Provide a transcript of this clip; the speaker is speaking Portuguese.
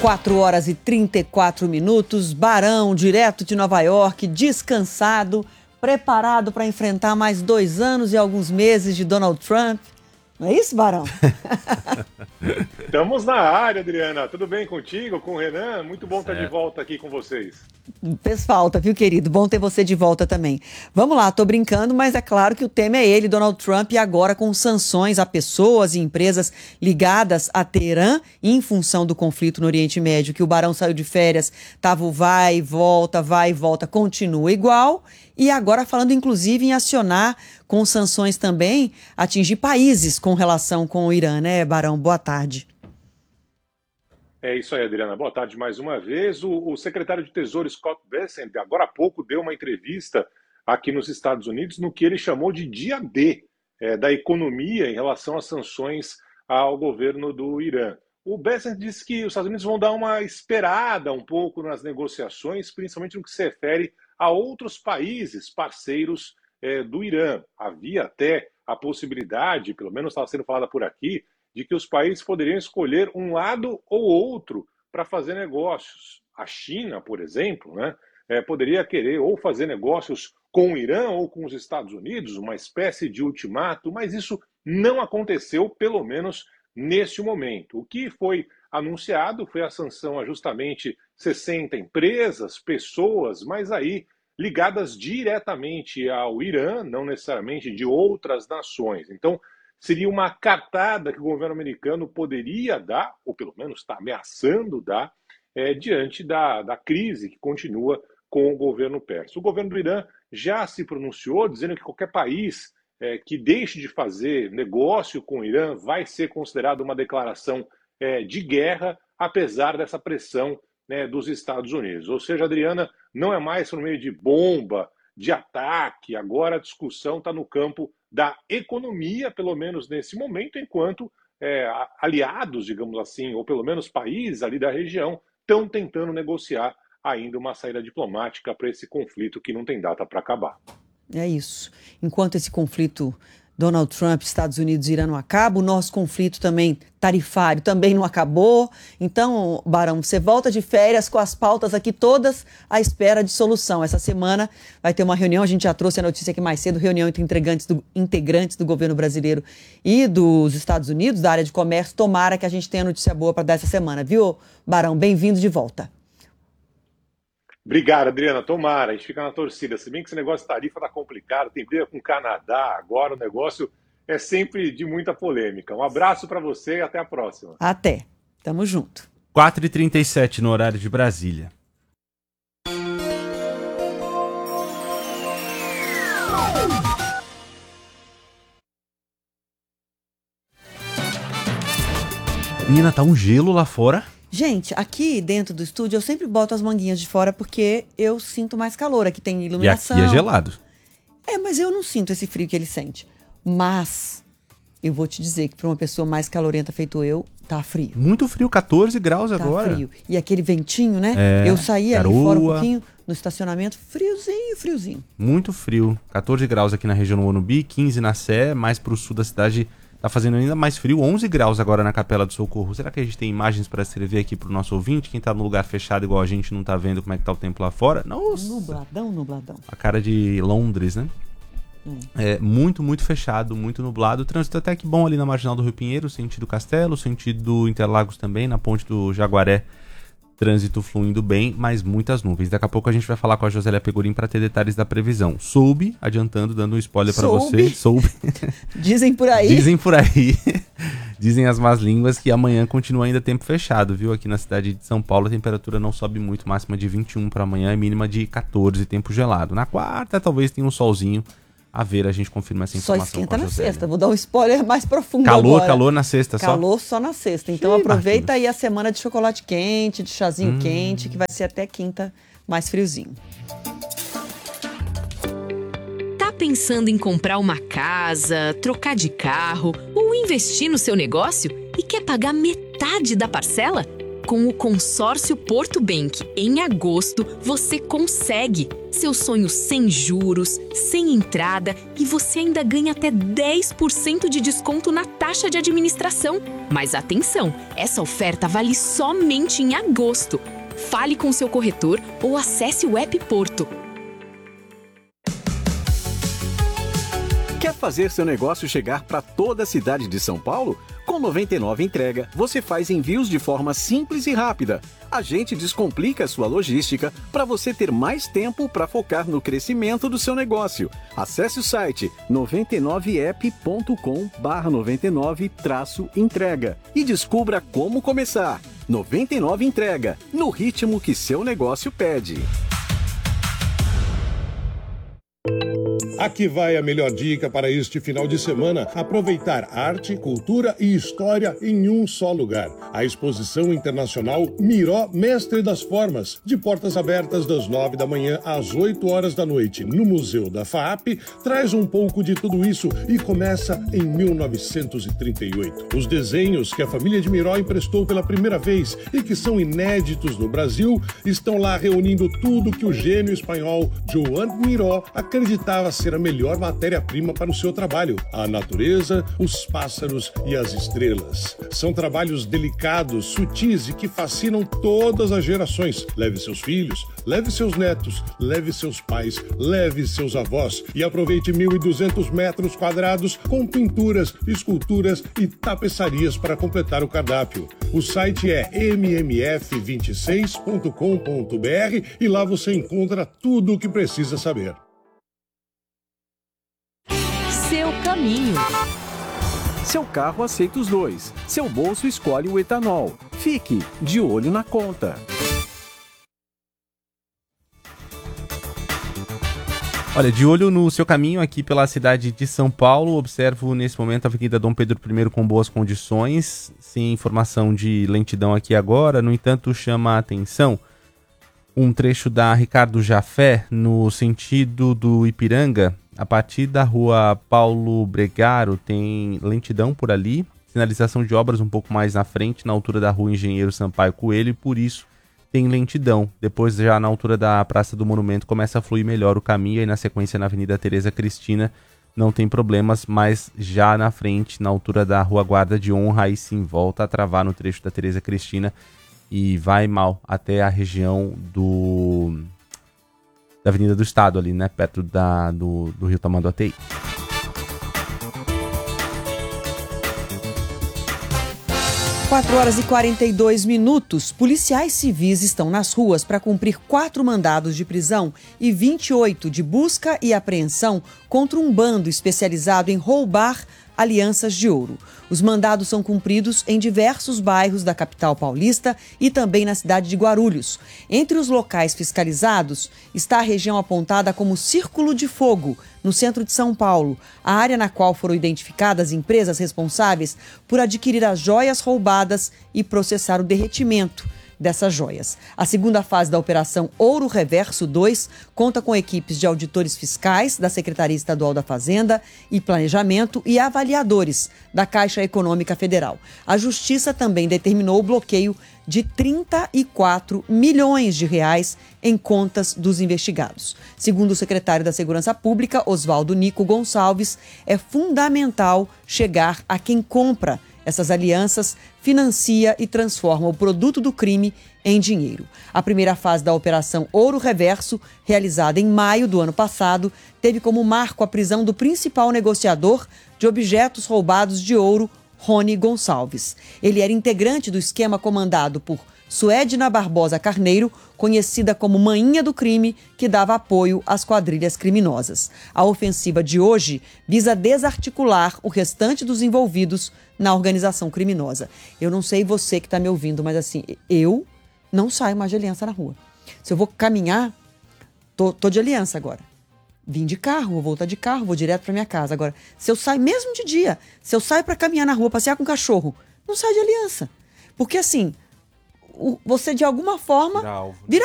4h34, Barão, direto de Nova York, descansado, preparado para enfrentar mais 2 anos e alguns meses de Donald Trump. Não é isso, Barão? Estamos na área, Adriana. Tudo bem contigo, com o Renan? Muito bom estar de volta aqui com vocês. Fez falta, viu, querido? Bom ter você de volta também. Vamos lá, tô brincando, mas é claro que o tema é ele, Donald Trump, e agora com sanções a pessoas e empresas ligadas a Teherã em função do conflito no Oriente Médio, que o Barão saiu de férias, tava o vai e volta, continua igual. E agora falando inclusive em acionar com sanções também, atingir países com relação com o Irã, né, Barão? Boa tarde. É isso aí, Adriana. Boa tarde mais uma vez. O secretário de Tesouro, Scott Bessent, agora há pouco deu uma entrevista aqui nos Estados Unidos no que ele chamou de dia D da economia em relação às sanções ao governo do Irã. O Bessent disse que os Estados Unidos vão dar uma esperada um pouco nas negociações, principalmente no que se refere a outros países parceiros do Irã. Havia até a possibilidade, pelo menos estava sendo falada por aqui, de que os países poderiam escolher um lado ou outro para fazer negócios. A China, por exemplo, poderia querer ou fazer negócios com o Irã ou com os Estados Unidos, uma espécie de ultimato, mas isso não aconteceu, pelo menos neste momento. O que foi anunciado foi a sanção a justamente 60 empresas, pessoas, mas aí ligadas diretamente ao Irã, não necessariamente de outras nações. Então, seria uma cartada que o governo americano poderia dar, ou pelo menos está ameaçando dar, diante da crise que continua com o governo persa. O governo do Irã já se pronunciou, dizendo que qualquer país que deixe de fazer negócio com o Irã vai ser considerado uma declaração de guerra, apesar dessa pressão dos Estados Unidos. Ou seja, Adriana, não é mais por meio de bomba, de ataque, agora a discussão está no campo da economia, pelo menos nesse momento, enquanto aliados, digamos assim, ou pelo menos países ali da região, estão tentando negociar ainda uma saída diplomática para esse conflito que não tem data para acabar. É isso. Enquanto esse conflito Donald Trump, Estados Unidos e Irã não acaba, o nosso conflito também tarifário também não acabou. Então, Barão, você volta de férias com as pautas aqui todas à espera de solução. Essa semana vai ter uma reunião, a gente já trouxe a notícia aqui mais cedo, reunião entre integrantes do governo brasileiro e dos Estados Unidos, da área de comércio. Tomara que a gente tenha notícia boa para dar essa semana, viu, Barão? Bem-vindo de volta. Obrigado, Adriana. Tomara, a gente fica na torcida. Se bem que esse negócio de tarifa tá complicado, tem briga com o Canadá, agora o negócio é sempre de muita polêmica. Um abraço para você e até a próxima. Até. Tamo junto. 4h37 no horário de Brasília. Menina, tá um gelo lá fora. Gente, aqui dentro do estúdio eu sempre boto as manguinhas de fora porque eu sinto mais calor. Aqui tem iluminação. E aqui é gelado. Mas eu não sinto esse frio que ele sente. Mas eu vou te dizer que para uma pessoa mais calorenta feito eu, tá frio. Muito frio, 14 graus agora. Tá frio. E aquele ventinho, né? Eu saí ali fora um pouquinho no estacionamento, friozinho. Muito frio. 14 graus aqui na região do Morumbi, 15 na Sé, mais pro sul da cidade. Tá fazendo ainda mais frio, 11 graus agora na Capela do Socorro. Será que a gente tem imagens para escrever aqui pro nosso ouvinte? Quem tá no lugar fechado igual a gente não tá vendo como é que tá o tempo lá fora? Nossa! Nubladão. A cara de Londres, né? É muito, muito fechado, muito nublado. O trânsito até que bom ali na Marginal do Rio Pinheiro, sentido Castelo, sentido Interlagos também, na ponte do Jaguaré. Trânsito fluindo bem, mas muitas nuvens. Daqui a pouco a gente vai falar com a Josélia Pegorim para ter detalhes da previsão. Soube, adiantando, dando um spoiler para você. Soube. Dizem por aí. Dizem as más línguas que amanhã continua ainda tempo fechado, viu? Aqui na cidade de São Paulo a temperatura não sobe muito, máxima de 21 para amanhã e mínima de 14, tempo gelado. Na quarta talvez tenha um solzinho. A ver, a gente confirma essa informação. Só esquenta na sexta. Vou dar um spoiler mais profundo agora. Calor na sexta só? Calor só na sexta. Então aproveita aí a semana de chocolate quente, de chazinho quente, que vai ser até quinta mais friozinho. Tá pensando em comprar uma casa, trocar de carro ou investir no seu negócio e quer pagar metade da parcela? Com o consórcio Porto Bank, em agosto, você consegue seu sonho sem juros, sem entrada e você ainda ganha até 10% de desconto na taxa de administração. Mas atenção, essa oferta vale somente em agosto. Fale com seu corretor ou acesse o app Porto. Quer fazer seu negócio chegar para toda a cidade de São Paulo? Com 99 Entrega, você faz envios de forma simples e rápida. A gente descomplica a sua logística para você ter mais tempo para focar no crescimento do seu negócio. Acesse o site 99app.com/99-entrega e descubra como começar. 99 Entrega, no ritmo que seu negócio pede. Aqui vai a melhor dica para este final de semana: aproveitar arte, cultura e história em um só lugar. A Exposição Internacional Miró Mestre das Formas, de portas abertas das 9 da manhã às 8 horas da noite, no Museu da FAAP, traz um pouco de tudo isso e começa em 1938. Os desenhos que a família de Miró emprestou pela primeira vez e que são inéditos no Brasil, estão lá reunindo tudo que o gênio espanhol Joan Miró acreditava ser a melhor matéria-prima para o seu trabalho: a natureza, os pássaros e as estrelas. São trabalhos delicados, sutis e que fascinam todas as gerações. Leve seus filhos, leve seus netos, leve seus pais, leve seus avós e aproveite 1.200 metros quadrados com pinturas, esculturas e tapeçarias para completar o cardápio. O site é mmf26.com.br e lá você encontra tudo o que precisa saber. Seu caminho. Seu carro aceita os dois. Seu bolso escolhe o etanol. Fique de olho na conta. Olha, de olho no seu caminho aqui pela cidade de São Paulo, observo nesse momento a Avenida Dom Pedro I com boas condições, sem informação de lentidão aqui agora. No entanto, chama a atenção um trecho da Ricardo Jafé, no sentido do Ipiranga, a partir da rua Paulo Bregaro, tem lentidão por ali, sinalização de obras um pouco mais na frente, na altura da rua Engenheiro Sampaio Coelho, e por isso tem lentidão. Depois, já na altura da Praça do Monumento, começa a fluir melhor o caminho, e na sequência na Avenida Tereza Cristina não tem problemas, mas já na frente, na altura da rua Guarda de Honra, aí sim volta a travar no trecho da Tereza Cristina e vai mal até a região da Avenida do Estado ali, né, perto do Rio Tamanduateí. Quatro horas e 42 minutos. Policiais civis estão nas ruas para cumprir 4 mandados de prisão e 28 de busca e apreensão contra um bando especializado em roubar alianças de ouro. Os mandados são cumpridos em diversos bairros da capital paulista e também na cidade de Guarulhos. Entre os locais fiscalizados está a região apontada como Círculo de Fogo, no centro de São Paulo, a área na qual foram identificadas empresas responsáveis por adquirir as joias roubadas e processar o derretimento dessas joias. A segunda fase da Operação Ouro Reverso 2 conta com equipes de auditores fiscais da Secretaria Estadual da Fazenda e Planejamento e avaliadores da Caixa Econômica Federal. A Justiça também determinou o bloqueio de 34 milhões de reais em contas dos investigados. Segundo o secretário da Segurança Pública, Oswaldo Nico Gonçalves, é fundamental chegar a quem compra essas alianças, financia e transforma o produto do crime em dinheiro. A primeira fase da Operação Ouro Reverso, realizada em maio do ano passado, teve como marco a prisão do principal negociador de objetos roubados de ouro, Rony Gonçalves. Ele era integrante do esquema comandado por Suedna Barbosa Carneiro, conhecida como Mainha do Crime, que dava apoio às quadrilhas criminosas. A ofensiva de hoje visa desarticular o restante dos envolvidos na organização criminosa. Eu não sei você que está me ouvindo, mas assim, eu não saio mais de aliança na rua. Se eu vou caminhar, tô de aliança agora. Vim de carro, vou voltar de carro, vou direto para minha casa. Agora, se eu saio, mesmo de dia, se eu saio para caminhar na rua, passear com o cachorro, não saio de aliança. Porque assim, você de alguma forma vira